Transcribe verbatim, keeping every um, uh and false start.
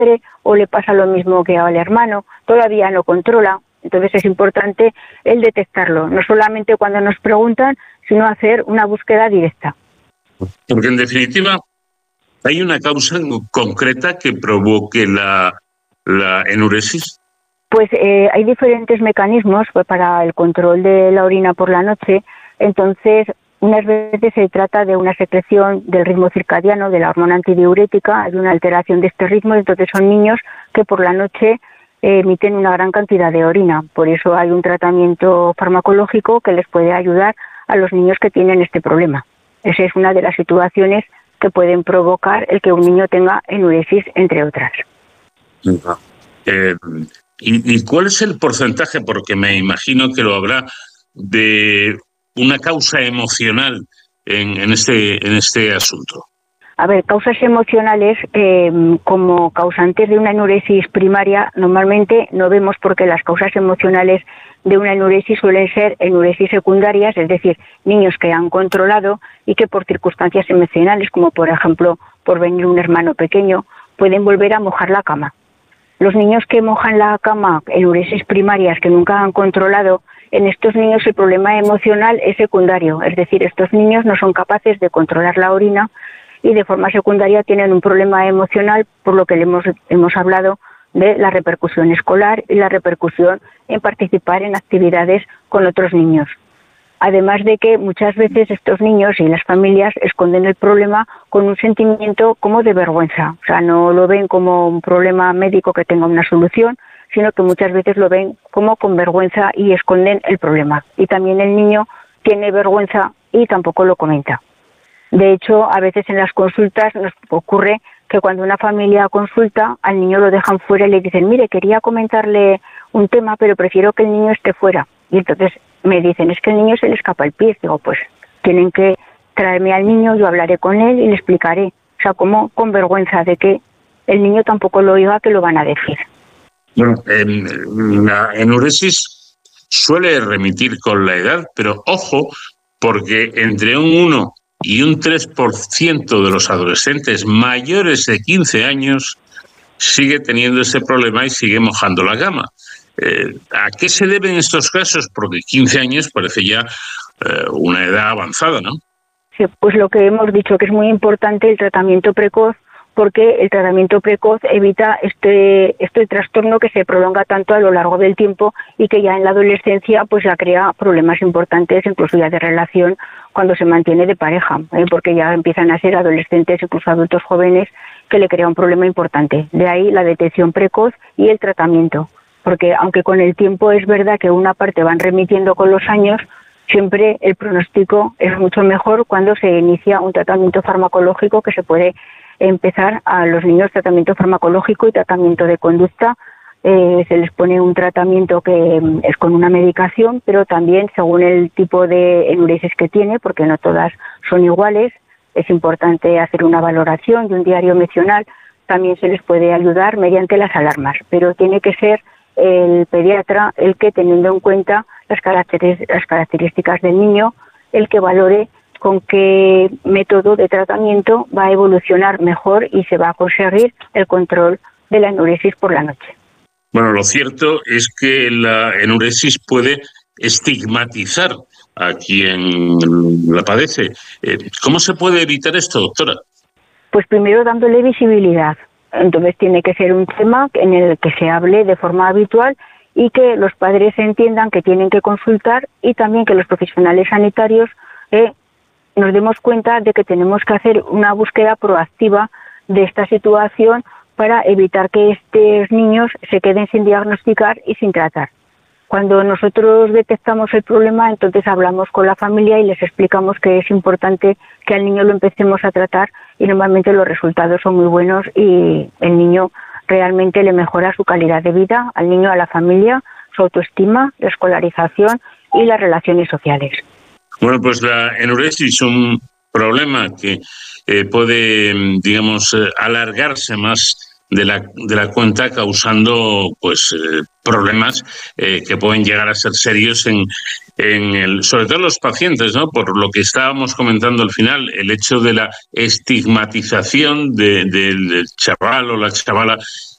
padre o le pasa lo mismo que al hermano, todavía no controla. Entonces es importante el detectarlo, no solamente cuando nos preguntan, sino hacer una búsqueda directa. Porque en definitiva hay una causa concreta que provoque la, la enuresis. Pues eh, hay diferentes mecanismos pues, para el control de la orina por la noche. Entonces, unas veces se trata de una secreción del ritmo circadiano, de la hormona antidiurética, hay una alteración de este ritmo, entonces son niños que por la noche eh, emiten una gran cantidad de orina. Por eso hay un tratamiento farmacológico que les puede ayudar a los niños que tienen este problema. Esa es una de las situaciones que pueden provocar el que un niño tenga enuresis, entre otras. Eh, ¿y, ¿Y cuál es el porcentaje, porque me imagino que lo habrá, de una causa emocional en, en, este, en este asunto? A ver, causas emocionales eh, como causantes de una enuresis primaria normalmente no vemos, porque las causas emocionales de una enuresis suelen ser enuresis secundarias, es decir, niños que han controlado y que por circunstancias emocionales, como por ejemplo por venir un hermano pequeño, pueden volver a mojar la cama. Los niños que mojan la cama, enuresis primarias que nunca han controlado, en estos niños el problema emocional es secundario, es decir, estos niños no son capaces de controlar la orina y de forma secundaria tienen un problema emocional, por lo que le hemos, hemos hablado de la repercusión escolar y la repercusión en participar en actividades con otros niños. Además de que muchas veces estos niños y las familias esconden el problema con un sentimiento como de vergüenza. O sea, no lo ven como un problema médico que tenga una solución, sino que muchas veces lo ven como con vergüenza y esconden el problema. Y también el niño tiene vergüenza y tampoco lo comenta. De hecho, a veces en las consultas nos ocurre que cuando una familia consulta, al niño lo dejan fuera y le dicen, mire, quería comentarle un tema, pero prefiero que el niño esté fuera. Y entonces me dicen, es que el niño se le escapa el pie. Digo, pues tienen que traerme al niño, yo hablaré con él y le explicaré. O sea, como con vergüenza de que el niño tampoco lo oiga, que lo van a decir. Bueno, eh, la enuresis suele remitir con la edad, pero ojo, porque entre un uno y un tres por ciento de los adolescentes mayores de quince años sigue teniendo ese problema y sigue mojando la cama. Eh, ¿A qué se deben estos casos? Porque quince años parece ya eh, una edad avanzada, ¿no? Sí, pues lo que hemos dicho, que es muy importante el tratamiento precoz, porque el tratamiento precoz evita este este trastorno que se prolonga tanto a lo largo del tiempo y que ya en la adolescencia pues ya crea problemas importantes, incluso ya de relación cuando se mantiene de pareja, ¿eh? Porque ya empiezan a ser adolescentes, incluso adultos jóvenes, que le crea un problema importante. De ahí la detección precoz y el tratamiento, porque aunque con el tiempo es verdad que una parte van remitiendo con los años, siempre el pronóstico es mucho mejor cuando se inicia un tratamiento farmacológico, que se puede empezar a los niños tratamiento farmacológico y tratamiento de conducta. Eh, se les pone un tratamiento que es con una medicación, pero también según el tipo de enuresis que tiene, porque no todas son iguales, es importante hacer una valoración y un diario mencional. También se les puede ayudar mediante las alarmas, pero tiene que ser el pediatra el que, teniendo en cuenta las características, las características del niño, el que valore con qué método de tratamiento va a evolucionar mejor y se va a conseguir el control de la enuresis por la noche. Bueno, lo cierto es que la enuresis puede estigmatizar a quien la padece. ¿Cómo se puede evitar esto, doctora? Pues primero dándole visibilidad. Entonces tiene que ser un tema en el que se hable de forma habitual y que los padres entiendan que tienen que consultar, y también que los profesionales sanitarios eh, nos demos cuenta de que tenemos que hacer una búsqueda proactiva de esta situación para evitar que estos niños se queden sin diagnosticar y sin tratar. Cuando nosotros detectamos el problema, entonces hablamos con la familia y les explicamos que es importante que al niño lo empecemos a tratar, y normalmente los resultados son muy buenos y el niño realmente le mejora su calidad de vida, al niño, a la familia, su autoestima, la escolarización y las relaciones sociales. Bueno, pues la enuresis es un problema que eh, puede, digamos, eh, alargarse más de la de la cuenta, causando pues eh, problemas eh, que pueden llegar a ser serios en en el, sobre todo en los pacientes, ¿no? Por lo que estábamos comentando al final, el hecho de la estigmatización de, del chaval o la chavala